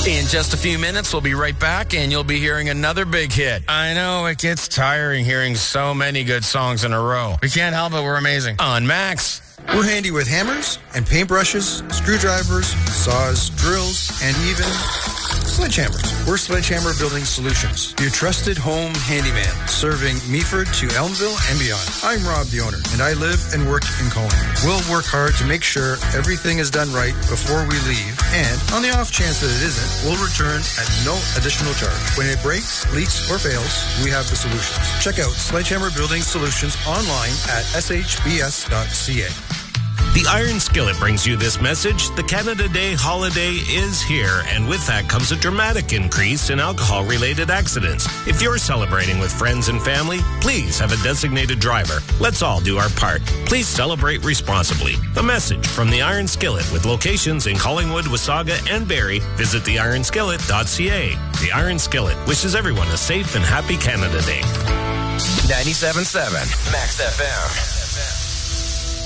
In just a few minutes, we'll be right back, and you'll be hearing another big hit. I know, it gets tiring hearing so many good songs in a row. We can't help it, we're amazing. On Max. We're handy with hammers and paintbrushes, screwdrivers, saws, drills, and even sledgehammers. We're Sledgehammer Building Solutions, your trusted home handyman, serving Meaford to Elmville and beyond. I'm Rob, the owner, and I live and work in Collingwood. We'll work hard to make sure everything is done right before we leave, and on the off chance that it isn't, we'll return at no additional charge. When it breaks, leaks, or fails, we have the solutions. Check out Sledgehammer Building Solutions online at shbs.ca. The Iron Skillet brings you this message. The Canada Day holiday is here, and with that comes a dramatic increase in alcohol-related accidents. If you're celebrating with friends and family, please have a designated driver. Let's all do our part. Please celebrate responsibly. A message from the Iron Skillet with locations in Collingwood, Wasaga, and Barrie. Visit theironskillet.ca. The Iron Skillet wishes everyone a safe and happy Canada Day. 97.7 Max FM.